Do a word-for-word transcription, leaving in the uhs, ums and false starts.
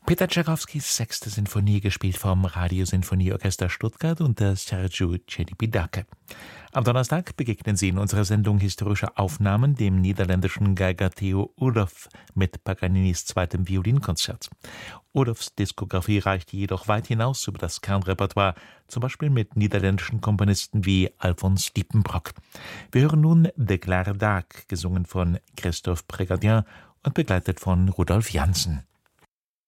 Peter Tschaikowskis sechste Sinfonie, gespielt vom Radiosinfonieorchester Stuttgart unter Sergiu Celibidache. Am Donnerstag begegnen Sie in unserer Sendung Historische Aufnahmen dem niederländischen Geiger Theo Ullof mit Paganinis zweitem Violinkonzert. Ulofs Diskografie reicht jedoch weit hinaus über das Kernrepertoire, zum Beispiel mit niederländischen Komponisten wie Alphonse Diepenbrock. Wir hören nun De Clare Daak, gesungen von Christophe Prégardien und begleitet von Rudolf Janssen.